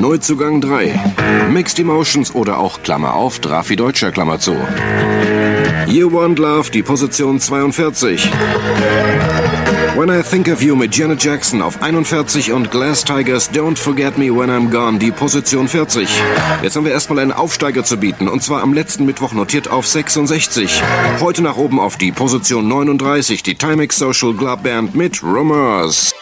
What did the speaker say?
Neuzugang 3. Mixed Emotions oder auch Klammer auf, Drafi Deutscher, Klammer zu. You Want Love, die Position 42. When I Think of You mit Janet Jackson auf 41 und Glass Tigers Don't Forget Me When I'm Gone, die Position 40. Jetzt haben wir erstmal einen Aufsteiger zu bieten und zwar am letzten Mittwoch notiert auf 66. Heute nach oben auf die Position 39, die Timex Social Club Band mit Rumors.